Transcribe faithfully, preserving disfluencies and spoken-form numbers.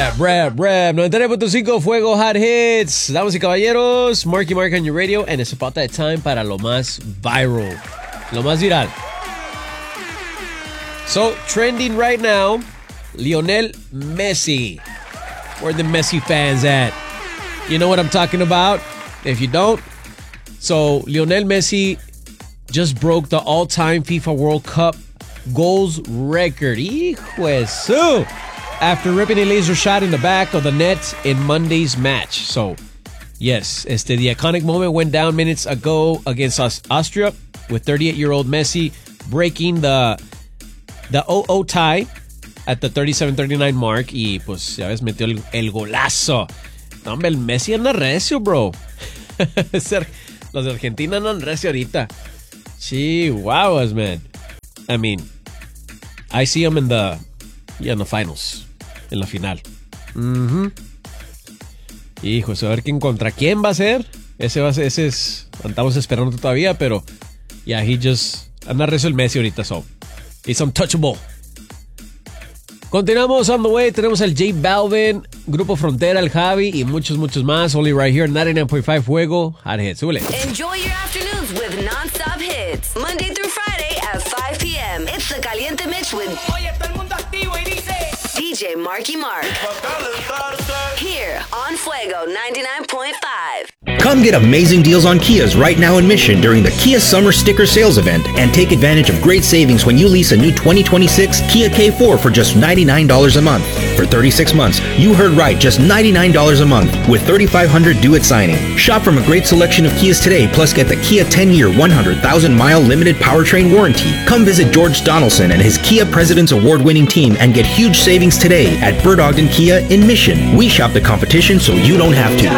Rap, rap, rap. noventa y nueve punto cinco Fuego Hot Hits. Damas y caballeros, Marky Mark on your radio, and it's about that time para lo más viral, lo más viral. So, trending right now, Lionel Messi. Where the Messi fans at? You know what I'm talking about? If you don't, so Lionel Messi just broke the all-time FIFA World Cup goals record. Hijo de su! After ripping a laser shot in the back of the net in Monday's match. So, yes, este, the iconic moment went down minutes ago against Austria with thirty-eight-year-old Messi breaking the the oh oh tie at the thirty-seven thirty-nine mark. Y pues, ya ves, metió el, el golazo. No, hombre, el Messi anda recio, bro. Los de Argentina andan recio ahorita. Chihuahuas, man. I mean, I see him in the, yeah, in the finals. En la final. Mm-hmm. Hijo, a ver quién contra quién va a ser. Ese va a ser, ese es, estamos esperando todavía, pero yeah, he just, anda recio el Messi ahorita, so he's untouchable. Continuamos on the way. Tenemos al J Balvin, Grupo Frontera, el Javi y muchos, muchos más. Only right here, ninety-nine point five Fuego Hot Hits. Súbele. Enjoy your afternoons with non-stop hits. Monday through Friday at five p.m. It's the Caliente Mix with Oye, todo el mundo activo y dice D J Marky Mark. Here on Fuego ninety-nine point five. Come get amazing deals on Kias right now in Mission during the Kia Summer Sticker Sales Event and take advantage of great savings when you lease a new twenty twenty-six Kia K four for just ninety-nine dollars a month. For thirty-six months, you heard right, just ninety-nine dollars a month with thirty-five hundred due at signing. Shop from a great selection of Kias today, plus get the Kia ten-year, one hundred thousand mile limited powertrain warranty. Come visit George Donaldson and his Kia President's Award-winning team and get huge savings today at Bird Ogden Kia in Mission. We shop the competition so you don't have to.